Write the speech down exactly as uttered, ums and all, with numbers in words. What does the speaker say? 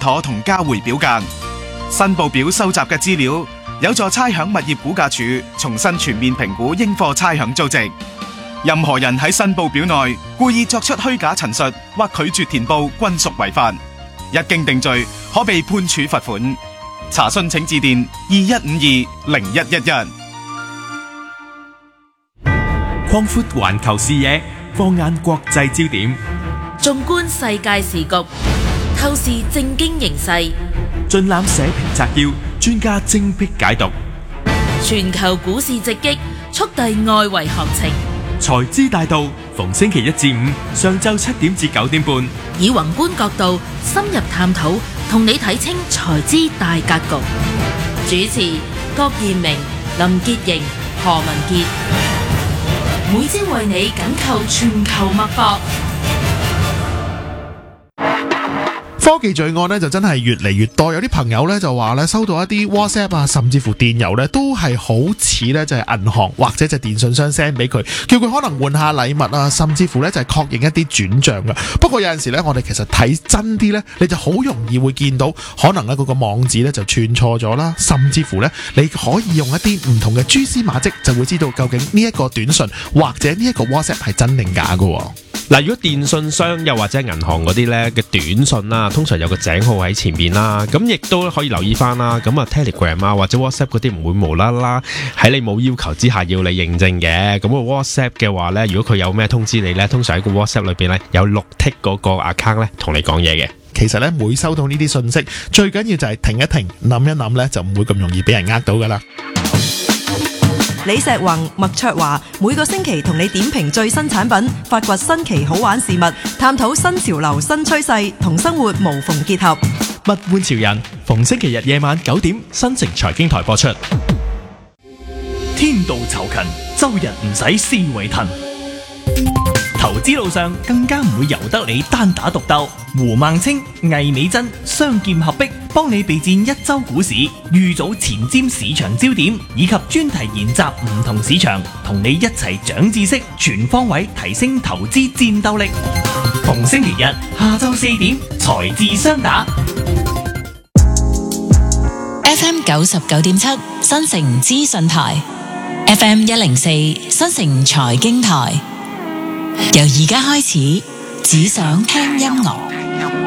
妥同交回表格。申報表收集嘅資料有助差餉物業估價署重新全面評估應課差餉租值。任何人喺申報表內故意作出虛假陳述或拒絕填報，均屬違法。一經定罪，可被判處罰款。查詢請致電二一五二零一一一。 擴闊環球視野，放眼國際焦點， 縱觀世界時局，透視政經形勢， 盡覽社評摘要，專家精闢解讀。 全球股市直擊，速遞外圍行情。 財資大道，逢星期一至五上晝七點至九點半， 以宏觀角度深入探討，同你睇清財資大格局。主持郭彥明、林潔瑩、何文傑，每朝為你緊扣全球脈搏。 科技罪案咧就真係越嚟越多，有啲朋友咧就話咧收到一啲 WhatsApp 啊，甚至乎電郵咧都係好似咧就係銀行或者就電信商 send 俾佢，叫佢可能換下禮物啊，甚至乎咧就係確認一啲轉賬嘅。不過有陣時咧，我哋其實睇真啲咧，你就好容易會見到可能咧嗰個網址咧就串錯咗啦，甚至乎咧你可以用一啲唔同嘅蛛絲馬跡，就會知道究竟呢一個短信或者呢一個 WhatsApp 係真定假㗎。 嗱，如果電信商又或者銀行嗰啲咧嘅短信啦，通常有個井號喺前面啦，咁亦都可以留意翻啦。咁啊 Telegram 啊或者 WhatsApp 嗰啲唔會無啦啦喺你冇要求之下要你認證嘅。咁個 WhatsApp 嘅話咧，如果佢有咩通知你咧，通常喺個 WhatsApp 裏邊咧有綠剔嗰個 account 咧同你講嘢嘅。 其實咧每收到呢啲信息，最緊要就係停一停，諗一諗咧，就唔會咁容易俾人呃到噶啦。 李石宏、麥卓華每個星期同你點評最新產品，發掘新奇好玩事物，探討新潮流新趨勢，同生活無縫結合。 物玩潮人逢星期日夜晚九點，新城財經台播出。天道酬勤，周日唔使思維騰。投資路上更加唔會由得你單打獨鬥。胡孟青、魏美珍雙劍合璧，幫你備戰一周股市，預早前瞻市場焦點，以及專題研習唔同市場，同你一齊長知識，全方位提升投資戰鬥力。逢星期日下晝四點，財智雙打。 F M 九十九點七新城資訊台 ，F M 一零四新城財經台。由而家開始，只想聽音樂。